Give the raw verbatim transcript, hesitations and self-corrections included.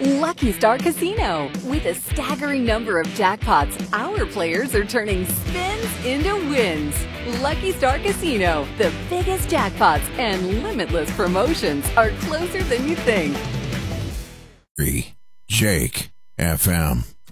Lucky Star Casino. With a staggering number of jackpots, our players are turning spins into wins. Lucky Star Casino, the biggest jackpots and limitless promotions are closer than you think. Jake F M.